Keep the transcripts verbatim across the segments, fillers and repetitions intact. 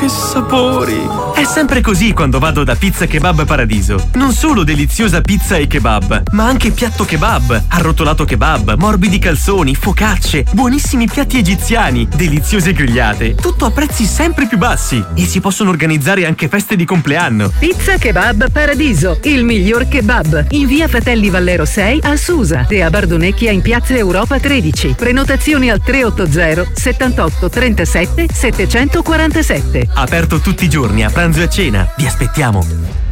che sapori! È sempre così quando vado da Pizza Kebab Paradiso. Non solo deliziosa pizza e kebab, ma anche piatto kebab, arrotolato kebab, morbidi calzoni, focacce, buonissimi piatti egiziani, deliziose grigliate. Tutto a prezzi sempre più bassi. E si possono organizzare anche feste di compleanno. Pizza Kebab Paradiso, il miglior kebab. In via Fratelli Vallero sei a Susa e a Bardonecchia in piazza Europa tredici. Prenotazioni al tre otto zero settantotto trentasette settecentoquarantasette. Aperto tutti i giorni a pranzo e a cena. Vi aspettiamo.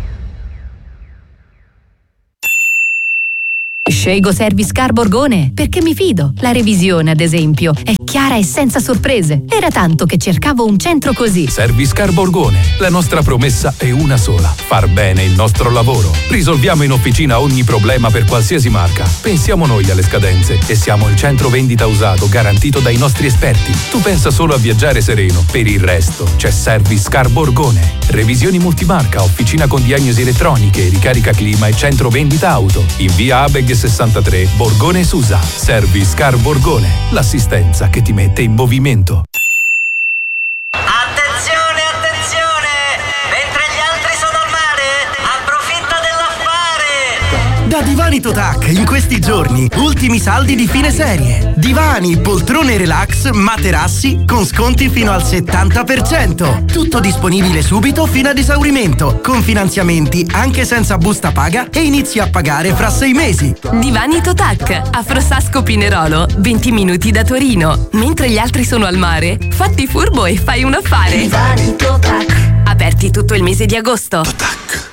Scelgo Service Car Borgone perché mi fido. La revisione, ad esempio, è chiara e senza sorprese. Era tanto che cercavo un centro così. Service Car Borgone. La nostra promessa è una sola: far bene il nostro lavoro. Risolviamo in officina ogni problema per qualsiasi marca. Pensiamo noi alle scadenze e siamo il centro vendita usato garantito dai nostri esperti. Tu pensa solo a viaggiare sereno. Per il resto c'è Service Car Borgone. Revisioni multimarca, officina con diagnosi elettroniche, ricarica clima e centro vendita auto. In via Abeg sessantatré, Borgone Susa. Service Car Borgone, l'assistenza che ti mette in movimento. Attenzione, attenzione! Mentre gli altri sono al mare, approfitta dell'affare! Da Divani Totac, in questi giorni, ultimi saldi di fine serie. Divani, poltrone relax, materassi con sconti fino al settanta per cento. Tutto disponibile subito fino ad esaurimento, con finanziamenti anche senza busta paga e inizi a pagare fra sei mesi. Divani Totac, a Frossasco Pinerolo, venti minuti da Torino. Mentre gli altri sono al mare, fatti furbo e fai un affare. Divani Totac. Aperti tutto il mese di agosto. Totac.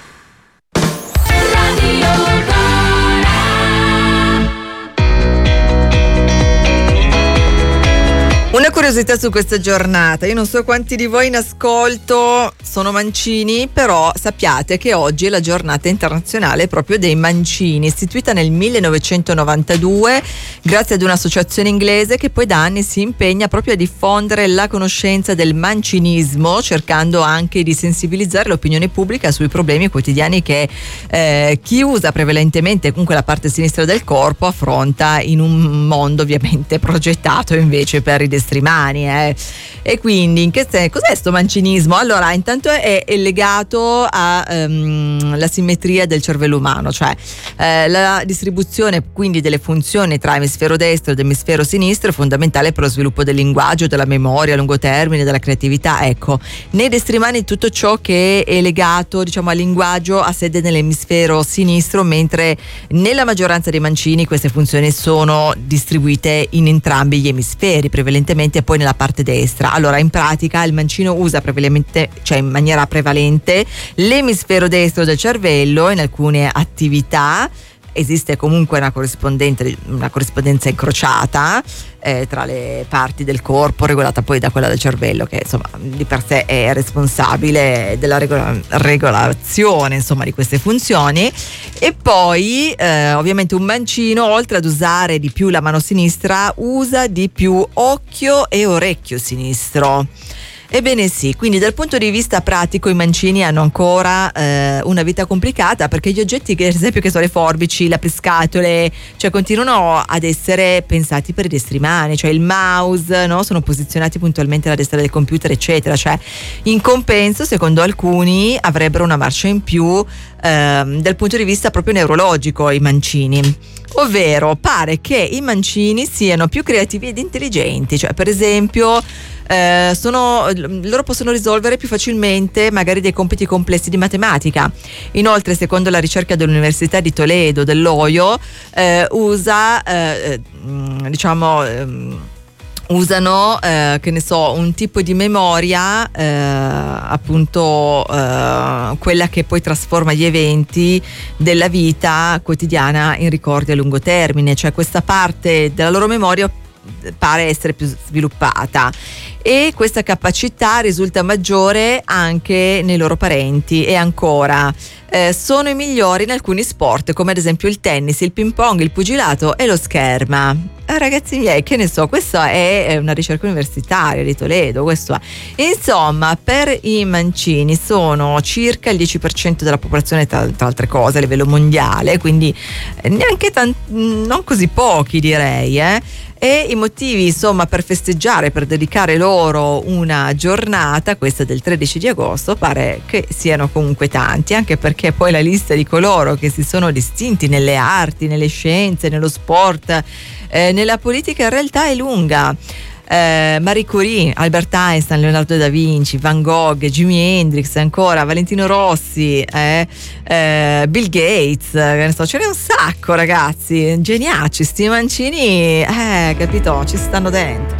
Una curiosità su questa giornata: io non so quanti di voi in ascolto sono mancini, però sappiate che oggi è la giornata internazionale proprio dei mancini, istituita nel millenovecentonovantadue grazie ad un'associazione inglese che poi da anni si impegna proprio a diffondere la conoscenza del mancinismo, cercando anche di sensibilizzare l'opinione pubblica sui problemi quotidiani che eh, chi usa prevalentemente comunque la parte sinistra del corpo affronta in un mondo ovviamente progettato invece per i destrimani, eh. E quindi in che senso, cos'è sto mancinismo? Allora, intanto è, è legato alla um, simmetria del cervello umano, cioè eh, la distribuzione quindi delle funzioni tra emisfero destro ed emisfero sinistro è fondamentale per lo sviluppo del linguaggio, della memoria a lungo termine, della creatività. Ecco, nei destrimani tutto ciò che è legato, diciamo, al linguaggio ha sede nell'emisfero sinistro, mentre nella maggioranza dei mancini queste funzioni sono distribuite in entrambi gli emisferi, prevalentemente poi nella parte destra. Allora, in pratica il mancino usa prevalentemente, cioè in maniera prevalente, l'emisfero destro del cervello in alcune attività. Esiste comunque una corrispondente, una corrispondenza incrociata eh, tra le parti del corpo, regolata poi da quella del cervello, che insomma di per sé è responsabile della regola, regolazione insomma di queste funzioni. E poi eh, ovviamente un mancino, oltre ad usare di più la mano sinistra, usa di più occhio e orecchio sinistro. Ebbene sì, quindi dal punto di vista pratico i mancini hanno ancora eh, una vita complicata, perché gli oggetti che ad esempio che sono le forbici, l'apriscatole, cioè continuano ad essere pensati per i destrimani, cioè il mouse, no? Sono posizionati puntualmente alla destra del computer eccetera, cioè in compenso secondo alcuni avrebbero una marcia in più ehm, dal punto di vista proprio neurologico i mancini. Ovvero pare che i mancini siano più creativi ed intelligenti, cioè per esempio eh, sono, loro possono risolvere più facilmente magari dei compiti complessi di matematica. Inoltre, secondo la ricerca dell'Università di Toledo, dell'Oio, eh, usa eh, diciamo eh, usano eh, che ne so un tipo di memoria eh, appunto eh, quella che poi trasforma gli eventi della vita quotidiana in ricordi a lungo termine, cioè questa parte della loro memoria pare essere più sviluppata, e questa capacità risulta maggiore anche nei loro parenti. E ancora eh, sono i migliori in alcuni sport, come ad esempio il tennis, il ping pong, il pugilato e lo scherma. Ah, ragazzi miei, che ne so, questa è una ricerca universitaria di Toledo, questo è. Insomma, per i mancini sono circa il dieci per cento della popolazione, tra, tra altre cose, a livello mondiale, quindi neanche tan- non così pochi direi, eh. E i motivi insomma per festeggiare, per dedicare loro loro una giornata, questa del tredici di agosto, pare che siano comunque tanti, anche perché poi la lista di coloro che si sono distinti nelle arti, nelle scienze, nello sport, eh, nella politica in realtà è lunga. Eh, Marie Curie, Albert Einstein, Leonardo da Vinci, Van Gogh, Jimi Hendrix, ancora Valentino Rossi, eh, eh, Bill Gates, che ne so, ce n'è un sacco, ragazzi, geniaci, sti mancini, eh, capito, ci stanno dentro.